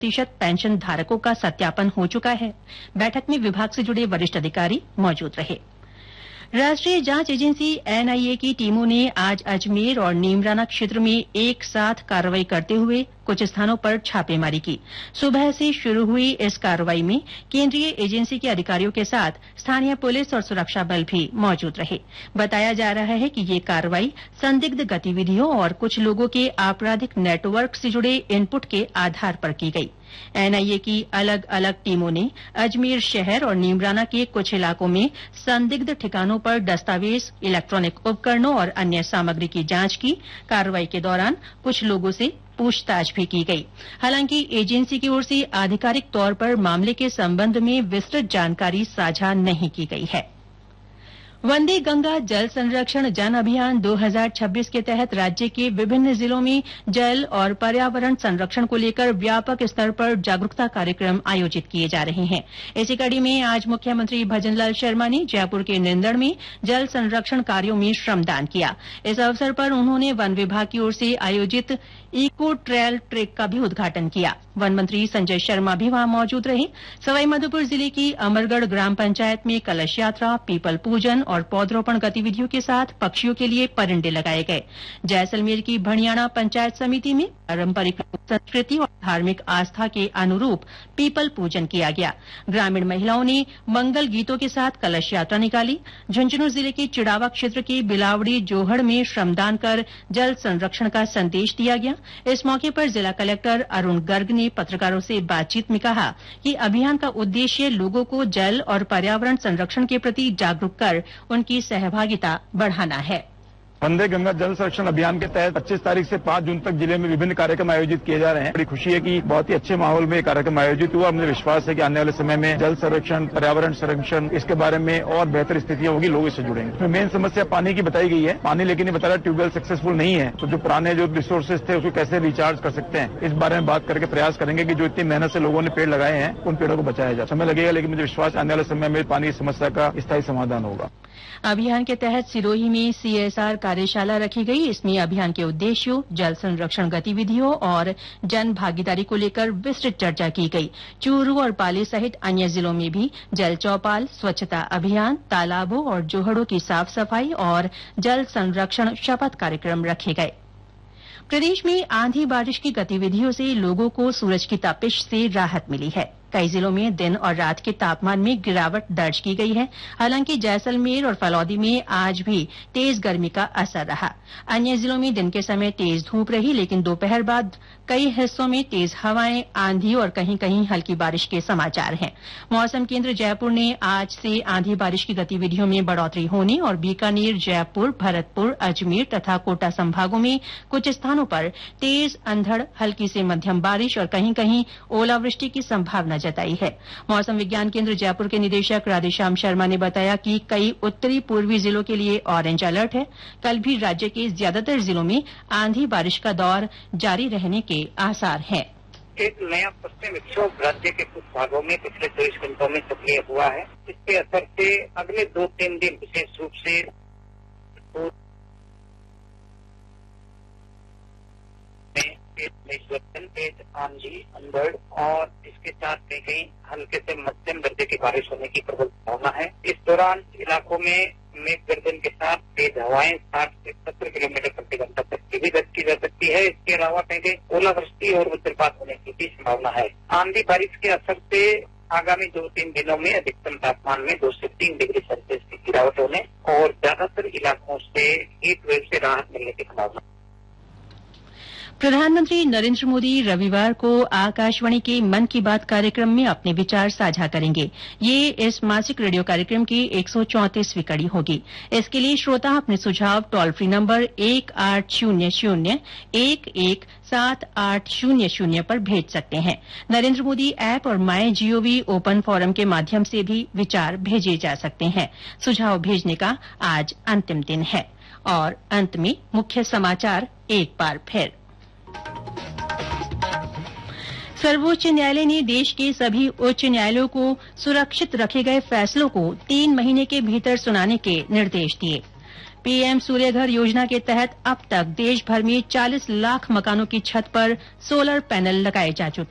प्रतिशत पेंशन धारकों का सत्यापन हो चुका है। बैठक में विभाग से जुड़े वरिष्ठ अधिकारी मौजूद रहे। राष्ट्रीय जांच एजेंसी एनआईए की टीमों ने आज अजमेर और नीमराना क्षेत्र में एक साथ कार्रवाई करते हुए कुछ स्थानों पर छापेमारी की। सुबह से शुरू हुई इस कार्रवाई में केंद्रीय एजेंसी के अधिकारियों के साथ स्थानीय पुलिस और सुरक्षा बल भी मौजूद रहे। बताया जा रहा है कि ये कार्रवाई संदिग्ध गतिविधियों और कुछ लोगों के आपराधिक नेटवर्क से जुड़े इनपुट के आधार पर की गई। एनआईए की अलग अलग टीमों ने अजमेर शहर और नीमराना के कुछ इलाकों में संदिग्ध ठिकानों पर दस्तावेज, इलेक्ट्रॉनिक उपकरणों और अन्य सामग्री की जांच की। कार्रवाई के दौरान कुछ लोगों से पूछताछ भी की गई। हालांकि एजेंसी की ओर से आधिकारिक तौर पर मामले के संबंध में विस्तृत जानकारी साझा नहीं की गई है। वंदे गंगा जल संरक्षण जन अभियान 2026 के तहत राज्य के विभिन्न जिलों में जल और पर्यावरण संरक्षण को लेकर व्यापक स्तर पर जागरूकता कार्यक्रम आयोजित किए जा रहे हैं। इसी कड़ी में आज मुख्यमंत्री भजनलाल शर्मा ने जयपुर के निंदड़ में जल संरक्षण कार्यों में श्रमदान किया। इस अवसर पर उन्होंने वन विभाग की ओर से आयोजित इको ट्रेल ट्रेक का भी उद्घाटन किया। वन मंत्री संजय शर्मा भी वहां मौजूद रहे। सवाईमाधोपुर जिले की अमरगढ़ ग्राम पंचायत में कलश यात्रा, पीपल पूजन और पौधरोपण गतिविधियों के साथ पक्षियों के लिए परिंडे लगाए गए। जैसलमेर की भणियाना पंचायत समिति में पारंपरिक संस्कृति और धार्मिक आस्था के अनुरूप पीपल पूजन किया गया। ग्रामीण महिलाओं ने मंगल गीतों के साथ कलश यात्रा निकाली। झुंझुनू जिले के चिड़ावा क्षेत्र के बिलावड़ी जोहड़ में श्रमदान कर जल संरक्षण का संदेश दिया गया। इस मौके पर जिला कलेक्टर अरुण गर्ग ने पत्रकारों से बातचीत में कहा कि अभियान का उद्देश्य लोगों को जल और पर्यावरण संरक्षण के प्रति जागरूक कर उनकी सहभागिता बढ़ाना है। वंदे गंगा जल संरक्षण अभियान के तहत 25 तारीख से 5 जून तक जिले में विभिन्न कार्यक्रम आयोजित किए जा रहे हैं। बड़ी खुशी है कि बहुत ही अच्छे माहौल में कार्यक्रम आयोजित हुआ। मुझे विश्वास है कि आने वाले समय में जल संरक्षण, पर्यावरण संरक्षण, इसके बारे में और बेहतर स्थितियां होगी, लोग इससे जुड़ेंगे। इसमें मेन समस्या पानी की बताई गई है। पानी लेकिन ये बता रहा ट्यूबवेल सक्सेसफुल नहीं है, तो जो पुराने जो रिसोर्सेज थे उसको कैसे रिचार्ज कर सकते हैं, इस बारे में बात करके प्रयास करेंगे कि जो इतनी मेहनत से लोगों ने पेड़ लगाए हैं उन पेड़ों को बचाया जाए। समय लगेगा, लेकिन मुझे विश्वास आने वाले समय में पानी की समस्या का स्थायी समाधान होगा। अभियान के तहत सिरोही में सीएसआर कार्यशाला रखी गई। इसमें अभियान के उद्देश्यों, जल संरक्षण गतिविधियों और जन भागीदारी को लेकर विस्तृत चर्चा की गई। चूरू और पाली सहित अन्य जिलों में भी जल चौपाल, स्वच्छता अभियान, तालाबों और जोहड़ों की साफ सफाई और जल संरक्षण शपथ कार्यक्रम रखे गए। प्रदेश में आंधी बारिश की गतिविधियों से लोगों को सूरज की तपिश से राहत मिली है। कई जिलों में दिन और रात के तापमान में गिरावट दर्ज की गई है। हालांकि जैसलमेर और फलौदी में आज भी तेज गर्मी का असर रहा। अन्य जिलों में दिन के समय तेज धूप रही, लेकिन दोपहर बाद कई हिस्सों में तेज हवाएं, आंधी और कहीं कहीं हल्की बारिश के समाचार हैं। मौसम केंद्र जयपुर ने आज से आंधी बारिश की गतिविधियों में बढ़ोतरी होने और बीकानेर, जयपुर, भरतपुर, अजमेर तथा कोटा संभागों में कुछ स्थानों पर तेज अंधड़, हल्की से मध्यम बारिश और कहीं कहीं ओलावृष्टि की संभावना जताई है। मौसम विज्ञान केंद्र जयपुर के निदेशक राधेश्याम शर्मा ने बताया कि कई उत्तरी पूर्वी जिलों के लिए ऑरेंज अलर्ट है। कल भी राज्य के ज्यादातर जिलों में आंधी बारिश का दौर जारी रहने के आसार हैं। एक नया पश्चिम विक्षोभ राज्य के कुछ भागों में पिछले 24 घंटों में सक्रिय हुआ है। इसके असर से अगले 2-3 दिन विशेष रूप से तेज आंधी, अंधड़ और इसके साथ कहीं हल्के से मध्यम दर्जे की बारिश होने की प्रबल संभावना है। इस दौरान इलाकों में मेघ गर्जन के साथ तेज हवाएं 60 से 70 किलोमीटर प्रति घंटा तक की भी दर्ज की जा सकती है। इसके अलावा कहीं ओलावृष्टि और वज्रपात होने की भी संभावना है। आंधी बारिश के असर से आगामी 2-3 दिनों में अधिकतम तापमान में 2 से 3 डिग्री सेल्सियस की गिरावट होने और ज्यादातर इलाकों से हीट वेव से राहत मिलने की संभावना। प्रधानमंत्री नरेंद्र मोदी रविवार को आकाशवाणी के मन की बात कार्यक्रम में अपने विचार साझा करेंगे। ये इस मासिक रेडियो कार्यक्रम की 134वीं कड़ी होगी। इसके लिए श्रोता अपने सुझाव टोल फ्री नंबर 1800-117800 पर भेज सकते हैं। नरेंद्र मोदी ऐप और माई जीओवी ओपन फोरम के माध्यम से भी विचार भेजे जा सकते हैं। सुझाव भेजने का आज अंतिम दिन है। और अंत में मुख्य समाचार एक बार फिर। सर्वोच्च न्यायालय ने देश के सभी उच्च न्यायालयों को सुरक्षित रखे गए फैसलों को 3 महीने के भीतर सुनाने के निर्देश दिए। पीएम सूर्यघर योजना के तहत अब तक देश भर में 40 लाख मकानों की छत पर सोलर पैनल लगाए जा चुके